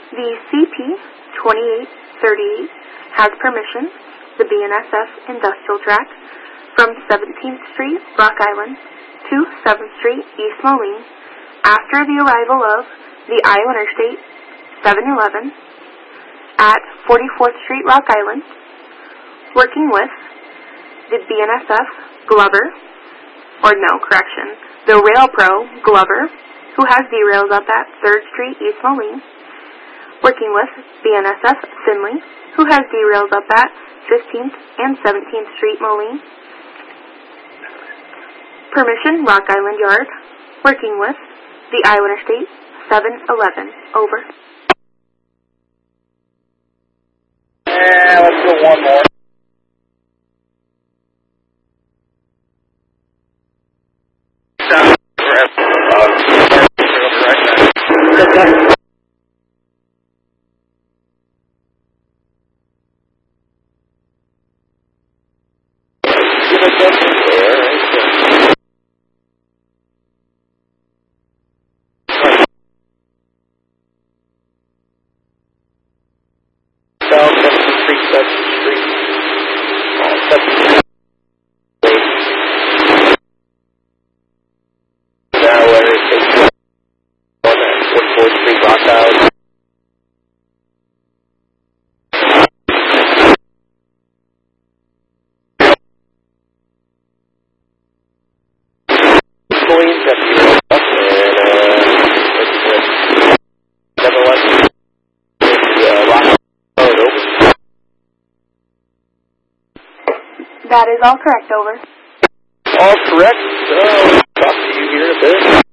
The CP-2838 has permission, the BNSF Industrial Track, from 17th Street, Rock Island, to 7th Street, East Moline, after the arrival of the Iowa Interstate 711 at 44th Street, Rock Island, working with the BNSF Glover, the Rail Pro Glover, who has derails up at 3rd Street, East Moline, working with BNSF Finley, who has derails up at 15th and 17th Street, Moline. Permission, Rock Island Yard, working with the Iowa Interstate 711. Over. Let's do one more. That is all correct, over. All correct. Talk to you here in a bit.